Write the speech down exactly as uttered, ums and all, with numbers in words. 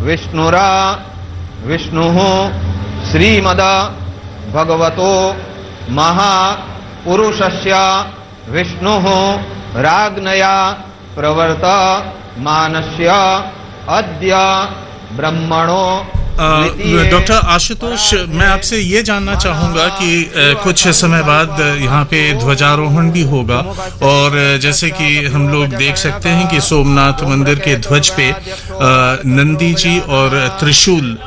विष्णुरा विष्णुः श्रीमद भगवतो महापुरुषस्य विष्णुः राज्ञया प्रवर्तमानस्य अद्य ब्रह्मणो। डॉक्टर आशुतोष, मैं आपसे ये जानना चाहूँगा कि कुछ समय बाद यहाँ पे ध्वजारोहण भी होगा और जैसे कि हम लोग देख सकते हैं कि सोमनाथ मंदिर के ध्वज पे नंदी जी और त्रिशूल